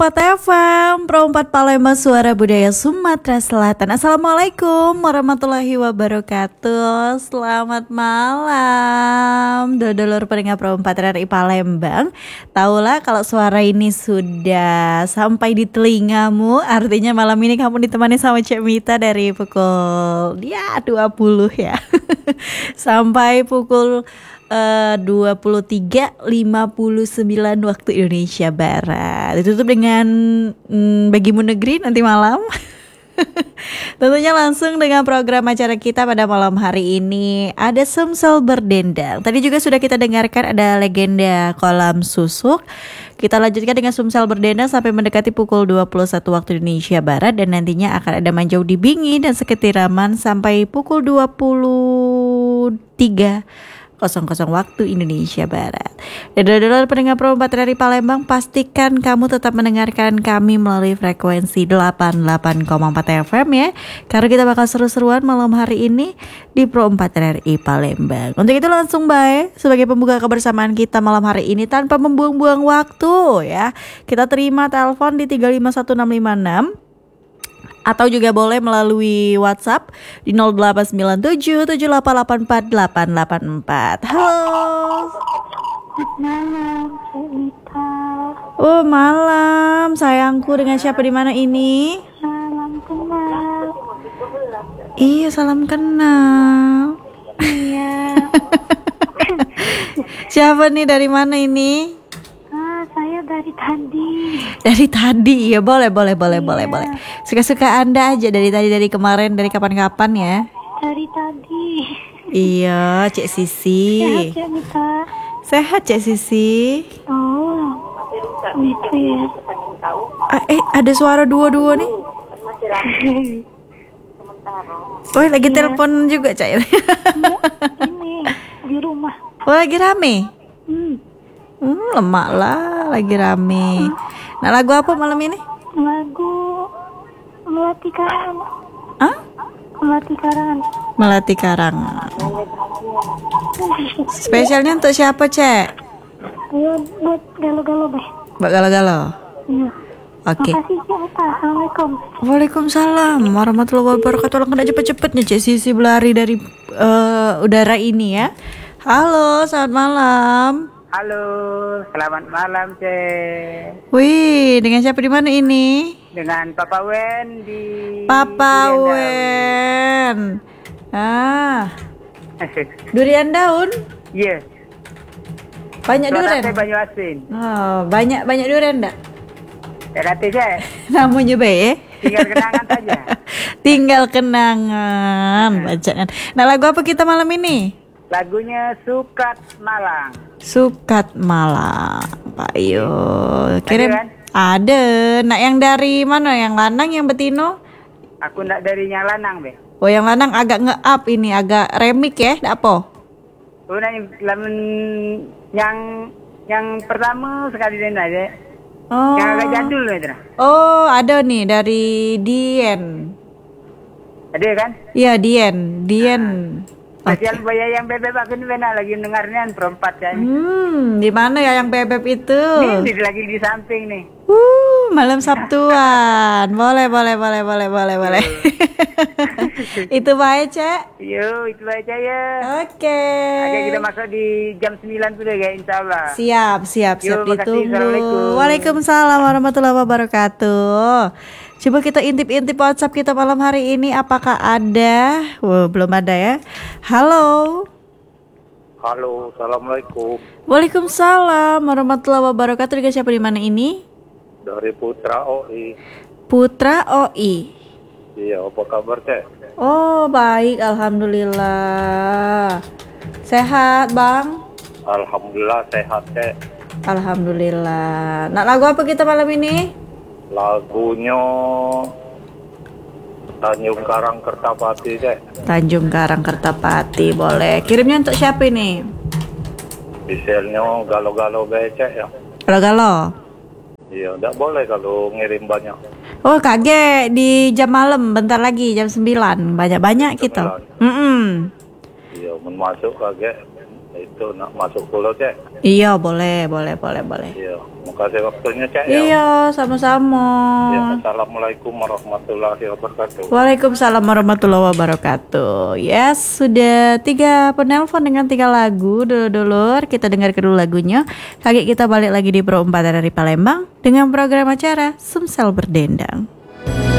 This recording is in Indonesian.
4 FM, Pro 4 Palembang, Suara Budaya Sumatera Selatan. Assalamualaikum warahmatullahi wabarakatuh. Selamat malam Dodolur pendengar Pro 4 RRI Palembang. Taulah kalau suara ini sudah sampai di telingamu, artinya malam ini kamu ditemani sama Cek Mita dari pukul 20 ya sampai pukul 23.59 waktu Indonesia Barat. Ditutup dengan bagimu negeri nanti malam. Tentunya langsung dengan program acara kita pada malam hari ini. Ada Sumsel Berdendang. Tadi juga sudah kita dengarkan ada legenda kolam susuk. Kita lanjutkan dengan Sumsel Berdendang sampai mendekati pukul 21 waktu Indonesia Barat. Dan nantinya akan ada Manjau di Bingi dan Seketiraman sampai pukul 23.00 waktu Indonesia Barat. Dan dodol pendengar Pro 4 RRI Palembang, pastikan kamu tetap mendengarkan kami melalui frekuensi 88,4 FM ya. Karena kita bakal seru-seruan malam hari ini di Pro 4 RRI Palembang. Untuk itu langsung baik sebagai pembuka kebersamaan kita malam hari ini tanpa membuang-buang waktu ya. Kita terima telepon di 351656 atau juga boleh melalui WhatsApp di 08977884 Halo. Malam, Mita. Oh, malam, sayangku. Dengan siapa di mana ini? Salam kenal. Iya, salam kenal. Iya. Siapa nih, dari mana ini? Saya dari tadi. Dari tadi, ya boleh. Suka-suka Anda aja dari tadi, dari kemarin, dari kapan-kapan ya. Dari tadi. Iya, Cek Sisi. Sehat ya, Mita? Sehat, Cek Sisi. Oh, gitu ya. Ada suara dua-dua nih. Oh, lagi telepon juga, Cak. Ini di rumah. Oh, lagi rame. Lemak lah, lagi rame. Nah, lagu apa malam ini? Lagu Melati Karangan. Hah? Melati Karangan. Melati Karangan. Spesialnya untuk siapa, Cek? Ya, buat galo-galo deh. Mbak Galo-Galo. Iya. Oke. Makasih, Cik. Assalamualaikum. Waalaikumsalam warahmatullahi wabarakatuh. Tolong kena cepet-cepetnya, Cek Sisi berlari dari udara ini ya. Halo, selamat malam. Halo, selamat malam, Cek. Wih, dengan siapa di mana ini? Dengan Papa Wen di Papa Durian Wen. Durian daun? Iya. Banyak durian? Saya Banyu Asin. Oh, banyak durian enggak? Ya kata Cek, Namanya be. tinggal kenangan saja. Tinggal kenangan, bacaan. Nah, lagu apa kita malam ini? Lagunya Sukat Malang. Sukat Malang, Pak Yo. Kirim. Ada kan? Ada. Nah, yang dari mana? Yang lanang, yang betino? Aku nak dari yang lanang, Be. Oh, yang lanang agak nge-up ini, agak remix ya, ndak apa? Oh, nak yang pertama sekali dan aja. Oh. Yang agak jadul itu. Oh, ada nih dari Dien. Ada kan? Iya, Dien. Spesial Buaya yang bebek aku ini benar lagi dengarnya perempat kan. Di mana ya yang bebek itu? Ini lagi di samping nih. Malam Sabtuan. Boleh. Itu baik, Cek. Yo, itu aja ya. Oke. Oke, kita masuk di jam 9 sudah ya, insyaallah. Siap Yo, makasih. ditunggu. Assalamualaikum. Waalaikumsalam warahmatullahi wabarakatuh. Coba kita intip-intip WhatsApp kita malam hari ini, apakah ada? Belum ada ya. Halo. Halo, assalamualaikum. Waalaikumsalam warahmatullahi wabarakatuh. Dengan siapa di mana ini? Dari Putra OI. Putra OI. Iya, apa kabar, Cek? Oh, baik, alhamdulillah. Sehat, Bang? Alhamdulillah sehat, Cek. Alhamdulillah. Nah, lagu apa kita malam ini? Lagunya Tanjung Karang Kertapati, Cek. Tanjung Karang Kertapati, boleh. Kirimnya untuk siapa ini? Misalnya galo-galo becek ya. Galo-galo. Iya, enggak boleh kalau ngirim banyak. Oh, kaget di jam malam, bentar lagi jam 9. Banyak-banyak gitu. Iya, masuk kaget. itu nak masuk pulau, Cek. Iya, boleh. Iya, makasih waktunya, Cek. Ya. Iya, sama-sama. Ya, assalamualaikum warahmatullahi wabarakatuh. Waalaikumsalam warahmatullahi wabarakatuh. Yes, sudah 3 penelpon dengan 3 lagu. Dulur-dulur, kita dengar dulu lagunya. Kali kita balik lagi di Pro 4 dari Palembang dengan program acara Sumsel Berdendang.